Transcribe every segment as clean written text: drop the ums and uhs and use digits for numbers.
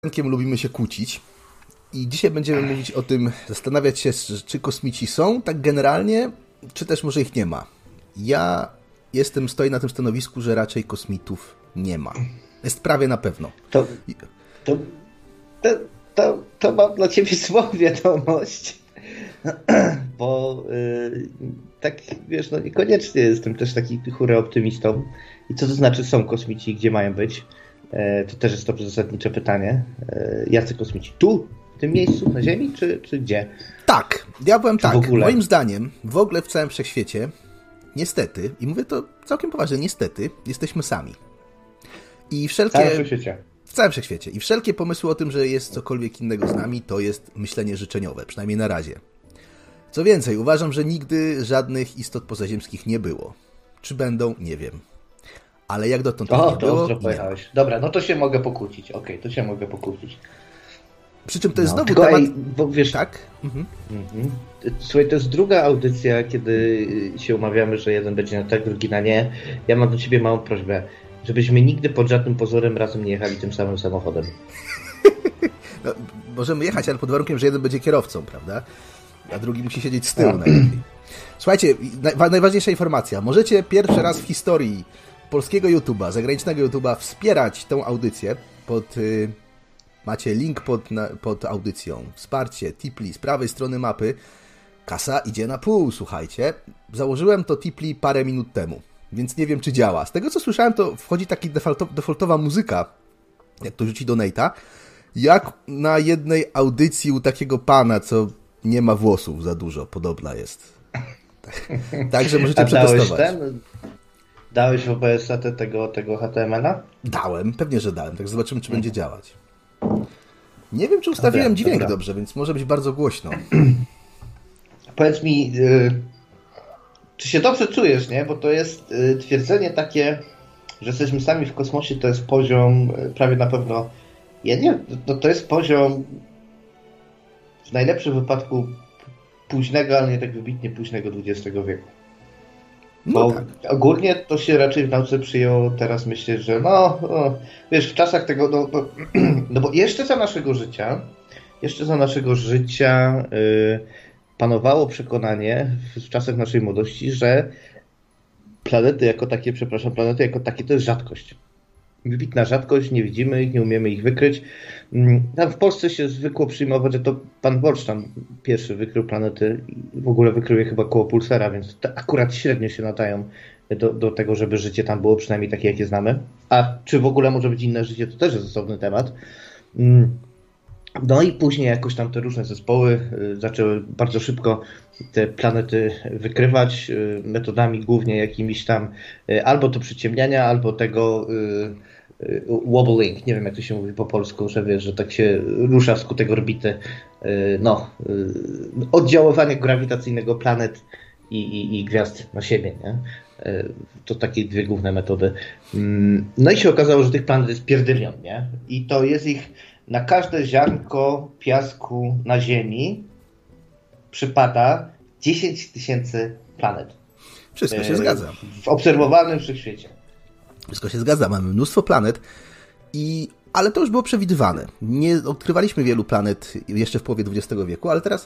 Jankiem lubimy się kłócić i dzisiaj będziemy mówić o tym, zastanawiać się, czy kosmici są tak generalnie, czy też może ich nie ma. Ja stoję na tym stanowisku, że raczej kosmitów nie ma. Jest prawie na pewno. To mam dla ciebie złą wiadomość, bo tak, wiesz, no niekoniecznie jestem też taki hura optymistą. I co to znaczy są kosmici i gdzie mają być? To też jest to zasadnicze pytanie. Jacy kosmici? Tu? W tym miejscu? Na Ziemi? Czy gdzie? Tak, ja powiem czy tak. w ogóle? Moim zdaniem w ogóle w całym wszechświecie niestety, i mówię to całkiem poważnie, niestety jesteśmy sami. I wszelkie... W całym wszechświecie. W całym wszechświecie. I wszelkie pomysły o tym, że jest cokolwiek innego z nami, to jest myślenie życzeniowe, przynajmniej na razie. Co więcej, uważam, że nigdy żadnych istot pozaziemskich nie było. Czy będą? Nie wiem. Ale jak dotąd nie było. To ostro pojechałeś. Dobra, no to się mogę pokłócić. Okej, to się mogę pokłócić. Przy czym to jest znowu tylko, temat... bo wiesz, tak? Słuchaj, to jest druga audycja, kiedy się umawiamy, że jeden będzie na tak, drugi na nie. Ja mam do ciebie małą prośbę, żebyśmy nigdy pod żadnym pozorem razem nie jechali tym samym samochodem. No, możemy jechać, ale pod warunkiem, że jeden będzie kierowcą, prawda? A drugi musi siedzieć z tyłu najlepiej. Słuchajcie, najważniejsza informacja. Możecie pierwszy raz w historii polskiego YouTube'a, zagranicznego YouTube'a wspierać tę audycję. Macie link pod audycją. Wsparcie, Tipli, z prawej strony mapy. Kasa idzie na pół, słuchajcie. Założyłem to Tipli parę minut temu, więc nie wiem, czy działa. Z tego, co słyszałem, to wchodzi taki defaultowa muzyka, jak to rzuci donate'a, jak na jednej audycji u takiego pana, co nie ma włosów za dużo, podobna jest. Także możecie przetestować. Dałeś w OBS-a tego HTML-a? Dałem, pewnie, że dałem, tak zobaczymy, czy będzie działać. Nie wiem, czy ustawiłem dźwięk dobrze, więc może być bardzo głośno. Powiedz mi, czy się dobrze czujesz, nie? Bo to jest twierdzenie takie, że jesteśmy sami w kosmosie, to jest poziom prawie na pewno... to jest poziom w najlepszym wypadku późnego, ale nie tak wybitnie późnego XX wieku. Bo ogólnie to się raczej w nauce przyjęło, teraz myślę, że wiesz, w czasach tego, no bo jeszcze za naszego życia panowało przekonanie w czasach naszej młodości, że planety jako takie to jest rzadkość. Wybitna rzadkość, nie widzimy ich, nie umiemy ich wykryć. Tam w Polsce się zwykło przyjmować, że to pan Borcz tam pierwszy wykrył planety i w ogóle wykrył je chyba koło Pulsara, więc to akurat średnio się nadają do tego, żeby życie tam było przynajmniej takie, jakie znamy. A czy w ogóle może być inne życie, to też jest osobny temat. No i później jakoś tam te różne zespoły zaczęły bardzo szybko te planety wykrywać metodami głównie jakimiś tam albo to przyciemniania, albo tego wobbling, nie wiem jak to się mówi po polsku, że wiesz, że tak się rusza wskutek orbity, oddziaływania grawitacyjnego planet i gwiazd na siebie, nie? To takie dwie główne metody. No i się okazało, że tych planet jest pierdylion, nie? I to jest ich na każde ziarnko piasku na Ziemi przypada 10 000 planet. Wszystko się zgadza. W obserwowalnym wszechświecie. Wszystko się zgadza. Mamy mnóstwo planet, ale to już było przewidywane. Nie odkrywaliśmy wielu planet jeszcze w połowie XX wieku, ale teraz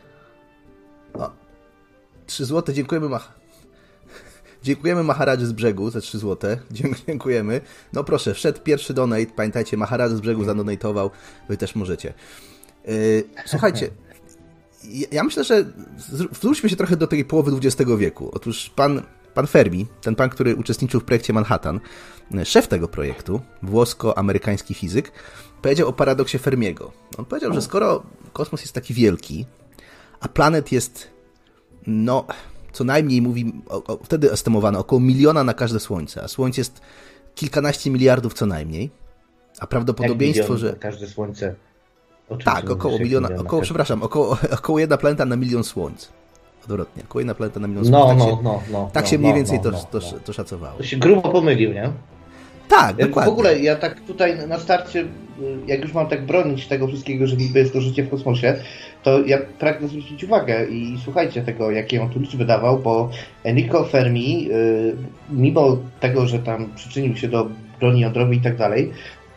3 zł. Dziękujemy Maharadży z brzegu za 3 zł. Dziękujemy. No proszę, wszedł pierwszy donate. Pamiętajcie, Maharadży z brzegu zadonatował. Wy też możecie. Słuchajcie, ja myślę, że wróćmy się trochę do tej połowy XX wieku. Otóż pan Fermi, ten pan, który uczestniczył w projekcie Manhattan, szef tego projektu, włosko-amerykański fizyk, powiedział o paradoksie Fermiego. On powiedział, że skoro kosmos jest taki wielki, a planet jest, co najmniej wtedy estymowano około 1 000 000 na każde Słońce, a Słońce jest kilkanaście miliardów co najmniej, a prawdopodobieństwo, że... na każde Słońce? Tak, około miliona, około 1 planeta na 1 000 000 Słońc. Odwrotnie, około 1 planeta na 1 000 000 Słońc. Tak się mniej więcej to szacowało. To się grubo pomylił, nie? Tak, dokładnie. W ogóle ja tak tutaj na starcie, jak już mam tak bronić tego wszystkiego, że niby jest to życie w kosmosie, to ja pragnę zwrócić uwagę i słuchajcie tego, jakie on tu liczby dawał, bo Enrico Fermi, mimo tego, że tam przyczynił się do broni jądrowej i tak dalej,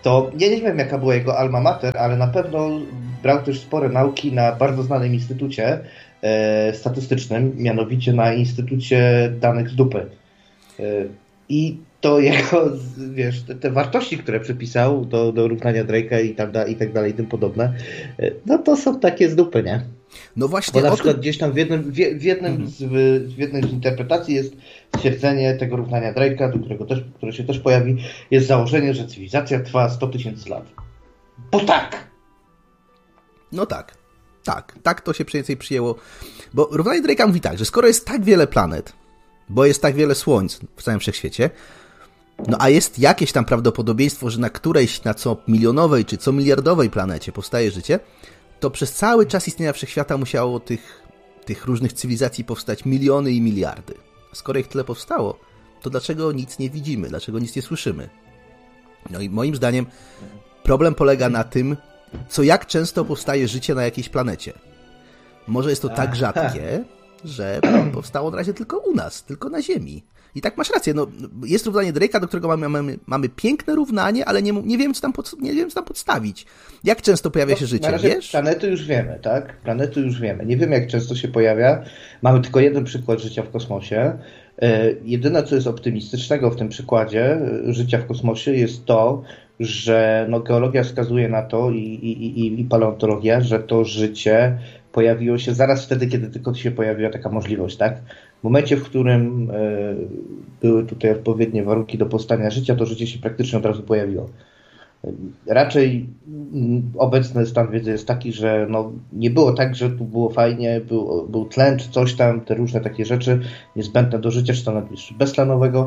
to nie wiem jaka była jego alma mater, ale na pewno brał też spore nauki na bardzo znanym instytucie statystycznym, mianowicie na Instytucie Danych z Dupy. I to jego, wiesz, te wartości, które przypisał do równania Drake'a i tak dalej i tym podobne, no to są takie z dupy, nie? No właśnie. Bo na przykład gdzieś tam w jednej z interpretacji jest stwierdzenie tego równania Drake'a, które się też pojawi, jest założenie, że cywilizacja trwa 100 000 lat. Bo tak! No tak. Tak to się więcej przyjęło. Bo równanie Drake'a mówi tak, że skoro jest tak wiele planet, bo jest tak wiele słońc w całym wszechświecie, no a jest jakieś tam prawdopodobieństwo, że na którejś, na co milionowej czy co miliardowej planecie powstaje życie, to przez cały czas istnienia wszechświata musiało tych różnych cywilizacji powstać miliony i miliardy. A skoro ich tyle powstało, to dlaczego nic nie widzimy? Dlaczego nic nie słyszymy? No i moim zdaniem problem polega na tym, jak często powstaje życie na jakiejś planecie. Może jest to tak rzadkie, że powstało na razie tylko u nas, tylko na Ziemi. I tak masz rację, no, jest równanie Drake'a, do którego mamy piękne równanie, ale nie wiem, co tam podstawić. Jak często pojawia się życie, wiesz? Planety już wiemy, tak? Planety już wiemy. Nie wiemy, jak często się pojawia. Mamy tylko jeden przykład życia w kosmosie. Jedyne, co jest optymistycznego w tym przykładzie życia w kosmosie, jest to, że geologia wskazuje na to i paleontologia, że to życie pojawiło się zaraz wtedy, kiedy tylko się pojawiła taka możliwość, tak? W momencie, w którym były tutaj odpowiednie warunki do powstania życia, to życie się praktycznie od razu pojawiło. Raczej obecny stan wiedzy jest taki, że nie było tak, że tu było fajnie, był tlen czy coś tam, te różne takie rzeczy niezbędne do życia, czy to nawet beztlenowego.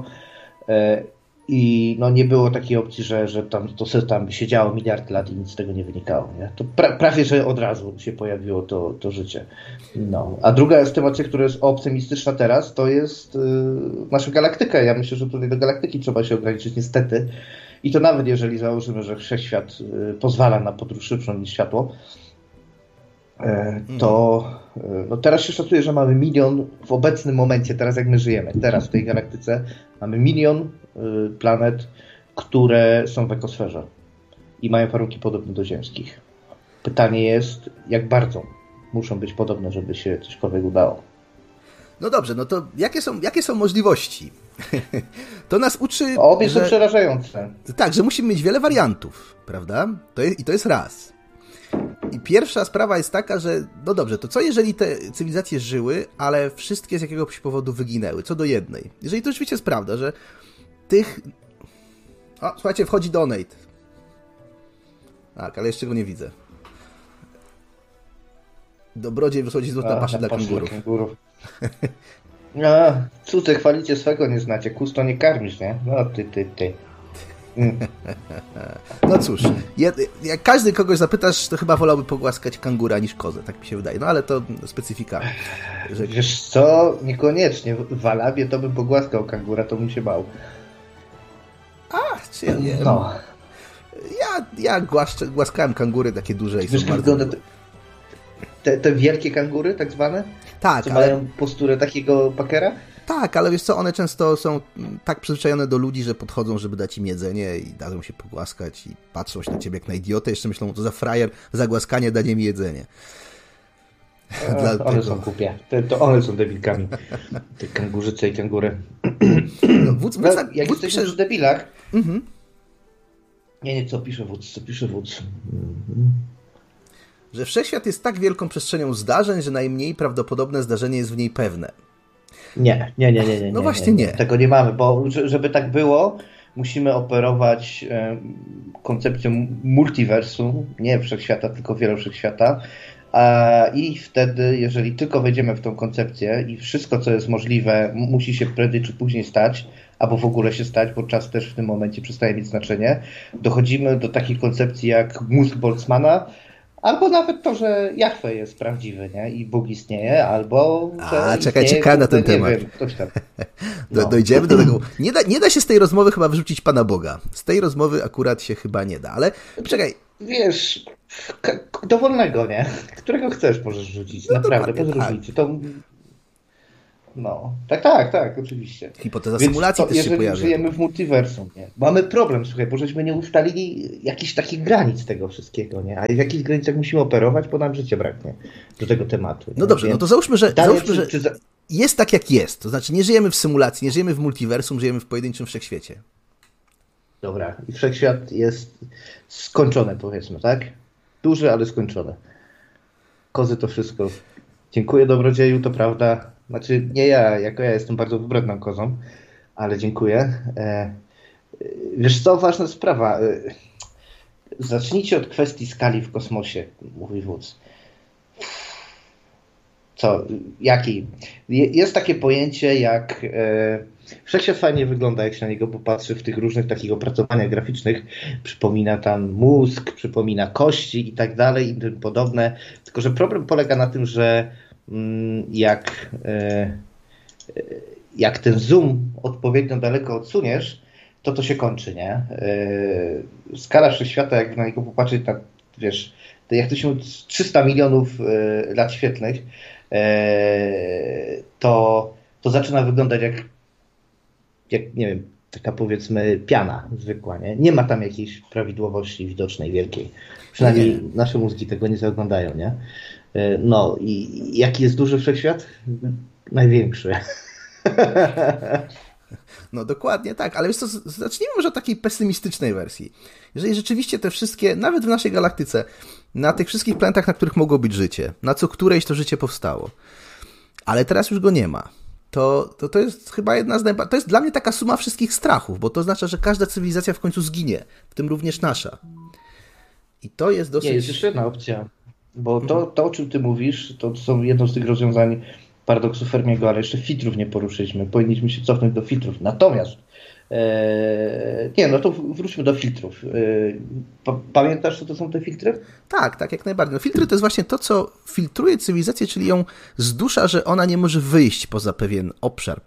I nie było takiej opcji, że tam by się działo miliard lat i nic z tego nie wynikało. Nie? To prawie, że od razu się pojawiło to życie. A druga estymacja, która jest optymistyczna teraz, to jest nasza galaktyka. Ja myślę, że tutaj do galaktyki trzeba się ograniczyć niestety. I to nawet jeżeli założymy, że wszechświat pozwala na podróż szybszą niż światło, to teraz się szacuje, że mamy 1 milion w obecnym momencie, teraz jak my żyjemy, teraz w tej galaktyce mamy 1 milion planet, które są w ekosferze i mają warunki podobne do ziemskich. Pytanie jest, jak bardzo muszą być podobne, żeby się cośkolwiek udało. No dobrze, no to jakie są możliwości? To nas uczy... Obie są przerażające. Tak, że musimy mieć wiele wariantów, prawda? To jest raz. I pierwsza sprawa jest taka, że no dobrze, to co jeżeli te cywilizacje żyły, ale wszystkie z jakiegoś powodu wyginęły, co do jednej? Jeżeli to rzeczywiście jest prawda, że tych... O, słuchajcie, wchodzi donate. Tak, ale jeszcze go nie widzę. Dobrodziej wysłodzi złota paszy dla kangurów. Cudze, chwalicie swego nie znacie, kus to nie karmisz, nie? No ty. No cóż, jak każdy kogoś zapytasz, to chyba wolałby pogłaskać kangura niż kozę, tak mi się wydaje. No ale to specyfika. Wiesz co? Niekoniecznie. W Alabie to bym pogłaskał kangura, to bym się bał. Czy ja nie wiem. Ja głaskałem kangury takie duże i wiesz, są bardzo... Te wielkie kangury, tak zwane? Tak, co mają posturę takiego pakera? Tak, ale wiesz co, one często są tak przyzwyczajone do ludzi, że podchodzą, żeby dać im jedzenie i dadzą się pogłaskać i patrzą się na ciebie jak na idiotę, jeszcze myślą, to za frajer, za głaskanie danie mi jedzenie. One są głupie. To one są debilkami. Te kangurzyce i kangury. Jak jesteśmy przy debilach... Nie, co pisze wódz. Że wszechświat jest tak wielką przestrzenią zdarzeń, że najmniej prawdopodobne zdarzenie jest w niej pewne. Nie. No właśnie nie. Tego nie mamy, bo żeby tak było, musimy operować koncepcją multiversum, nie wszechświata, tylko wielowszechświata. I wtedy, jeżeli tylko wejdziemy w tą koncepcję i wszystko, co jest możliwe, musi się prędzej czy później stać, albo w ogóle się stać, bo czas też w tym momencie przestaje mieć znaczenie, dochodzimy do takich koncepcji jak mózg Boltzmana, albo nawet to, że Jahwe jest prawdziwy, nie? I Bóg istnieje, albo... Czekaj na ten temat. Wiem, ktoś tam. Dojdziemy do tego. Nie da się z tej rozmowy chyba wyrzucić Pana Boga. Z tej rozmowy akurat się chyba nie da, ale czekaj. Wiesz, dowolnego, nie? Którego chcesz możesz rzucić, naprawdę, bez różnicy. To... No, tak, oczywiście. Hipoteza symulacji też się pojawia. Jeżeli żyjemy w multiversum, nie? Mamy problem, słuchaj, bo żeśmy nie ustalili jakichś takich granic tego wszystkiego, nie? A w jakich granicach musimy operować, bo nam życia braknie do tego tematu. Nie? No dobrze, no to załóżmy, że Czy jest tak, jak jest. To znaczy nie żyjemy w symulacji, nie żyjemy w multiversum, żyjemy w pojedynczym wszechświecie. Dobra, i wszechświat jest skończony, powiedzmy, tak? Duży, ale skończony. Kozy to wszystko. Dziękuję, dobrodzieju, to prawda. Znaczy, nie ja, jako ja jestem bardzo wybredną kozą, ale dziękuję. Wiesz co, ważna sprawa. Zacznijcie od kwestii skali w kosmosie, mówi wódz. Co? Jakiej? Jest takie pojęcie jak... Wszechświat fajnie wygląda, jak się na niego popatrzy w tych różnych takich opracowaniach graficznych. Przypomina tam mózg, przypomina kości i tak dalej i tym podobne. Tylko że problem polega na tym, że jak ten zoom odpowiednio daleko odsuniesz, to się kończy, nie? Skala wszechświata, jak na niego popatrzeć, tak, wiesz, jak to się mówi, 300 milionów lat świetlnych, to zaczyna wyglądać jak nie wiem, taka powiedzmy piana zwykła, nie? Nie ma tam jakiejś prawidłowości widocznej, wielkiej. Przynajmniej nasze mózgi tego nie zaglądają, nie? No i jaki jest duży wszechświat? Największy. No dokładnie tak, ale wiesz co, zacznijmy może od takiej pesymistycznej wersji. Jeżeli rzeczywiście te wszystkie, nawet w naszej galaktyce, na tych wszystkich planetach, na których mogło być życie, na co którejś to życie powstało, ale teraz już go nie ma, to jest chyba jedna z to jest dla mnie taka suma wszystkich strachów, bo to oznacza, że każda cywilizacja w końcu zginie, w tym również nasza. I to jest dosyć... Nie, jest jeszcze jedna opcja, bo to o czym ty mówisz, to są jedno z tych rozwiązań paradoksu Fermiego, ale jeszcze filtrów nie poruszyliśmy. Powinniśmy się cofnąć do filtrów. Natomiast no to wróćmy do filtrów. Pamiętasz, co to są te filtry? Tak, jak najbardziej. No, filtry to jest właśnie to, co filtruje cywilizację, czyli ją zdusza, że ona nie może wyjść poza pewien obszar,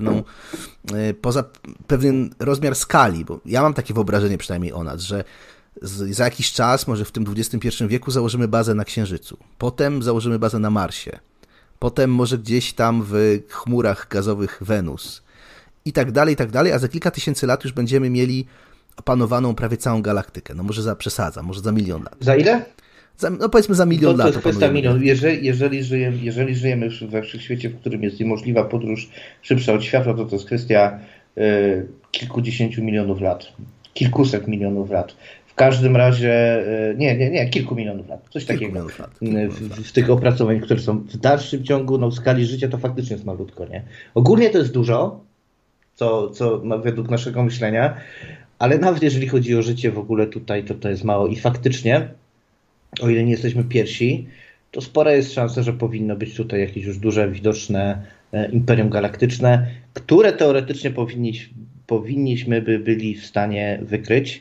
poza pewien rozmiar skali, bo ja mam takie wyobrażenie przynajmniej o nas, że za jakiś czas, może w tym XXI wieku, założymy bazę na Księżycu. Potem założymy bazę na Marsie. Potem może gdzieś tam w chmurach gazowych Wenus. I tak dalej, a za kilka tysięcy lat już będziemy mieli opanowaną prawie całą galaktykę. No może przesadzam, może za 1 000 000 lat. Za ile? No powiedzmy za 1 000 000 lat. To jest kwestia milion. Jeżeli żyjemy we wszechświecie, w którym jest niemożliwa podróż szybsza od światła, to jest kwestia kilkudziesięciu milionów lat. Kilkuset milionów lat. W każdym razie, kilku milionów lat. Coś takiego. W tych opracowaniach, które są w dalszym ciągu, no w skali życia to faktycznie jest malutko, nie? Ogólnie to jest dużo, co według naszego myślenia, ale nawet jeżeli chodzi o życie w ogóle tutaj, to jest mało i faktycznie, o ile nie jesteśmy pierwsi, to spora jest szansa, że powinno być tutaj jakieś już duże, widoczne imperium galaktyczne, które teoretycznie powinniśmy byli w stanie wykryć,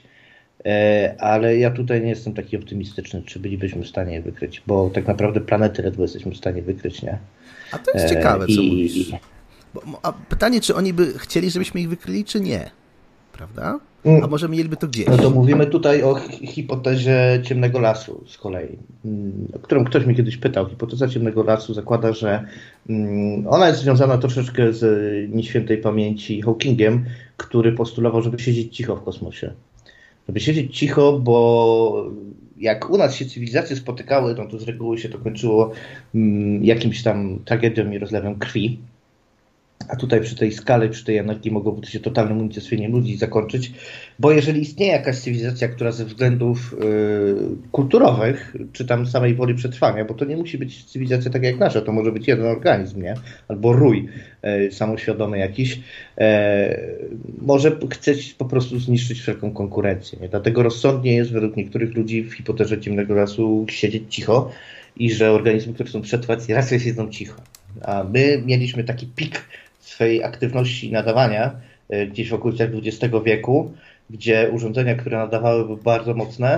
ale ja tutaj nie jestem taki optymistyczny, czy bylibyśmy w stanie je wykryć, bo tak naprawdę planety ledwo jesteśmy w stanie wykryć, nie? A to jest ciekawe, co mówisz. A pytanie, czy oni by chcieli, żebyśmy ich wykryli, czy nie? Prawda? A może mieliby to gdzieś? No to mówimy tutaj o hipotezie ciemnego lasu z kolei, o którą ktoś mnie kiedyś pytał. Hipoteza ciemnego lasu zakłada, że ona jest związana troszeczkę z nieświętej pamięci Hawkingiem, który postulował, żeby siedzieć cicho w kosmosie. Żeby siedzieć cicho, bo jak u nas się cywilizacje spotykały, no to z reguły się to kończyło jakimś tam tragedią i rozlewem krwi. A tutaj przy tej skali, przy tej energii mogłoby to się totalnym unicestwieniem ludzi zakończyć, bo jeżeli istnieje jakaś cywilizacja, która ze względów kulturowych, czy tam samej woli przetrwania, bo to nie musi być cywilizacja taka jak nasza, to może być jeden organizm, nie? Albo rój samoświadomy jakiś, może chcieć po prostu zniszczyć wszelką konkurencję. Nie? Dlatego rozsądnie jest według niektórych ludzi w hipotezie ciemnego lasu siedzieć cicho i że organizmy, które chcą przetrwać, raczej siedzą cicho. A my mieliśmy taki pik swojej aktywności nadawania gdzieś w okolicach XX wieku, gdzie urządzenia, które nadawały, były bardzo mocne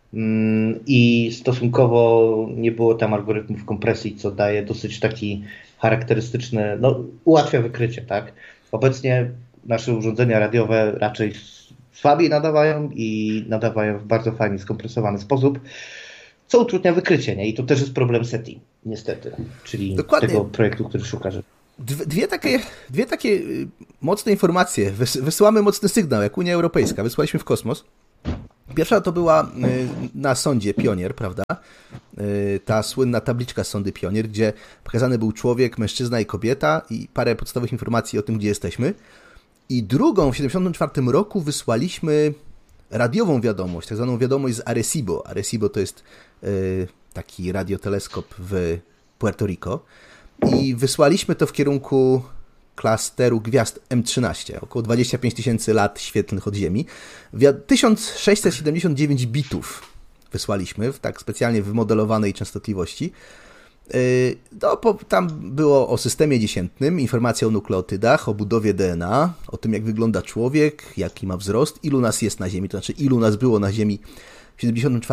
i stosunkowo nie było tam algorytmów kompresji, co daje dosyć taki charakterystyczny, ułatwia wykrycie, tak? Obecnie nasze urządzenia radiowe raczej słabiej nadawają i nadawają w bardzo fajnie skompresowany sposób, co utrudnia wykrycie, nie? I to też jest problem SETI, niestety, czyli dokładnie tego projektu, który szuka. Dwie takie mocne informacje. Wysyłamy mocny sygnał, jak Unia Europejska. Wysłaliśmy w kosmos. Pierwsza to była na sondzie Pionier, prawda? Ta słynna tabliczka z sondy Pionier, gdzie pokazany był człowiek, mężczyzna i kobieta i parę podstawowych informacji o tym, gdzie jesteśmy. I drugą w 1974 roku wysłaliśmy radiową wiadomość, tak zwaną wiadomość z Arecibo. Arecibo to jest taki radioteleskop w Puerto Rico. I wysłaliśmy to w kierunku klasteru gwiazd M13, około 25 tysięcy lat świetlnych od Ziemi. 1679 bitów wysłaliśmy w tak specjalnie wymodelowanej częstotliwości. Tam było o systemie dziesiętnym, informacja o nukleotydach, o budowie DNA, o tym, jak wygląda człowiek, jaki ma wzrost, ilu nas jest na Ziemi, to znaczy ilu nas było na Ziemi w 1974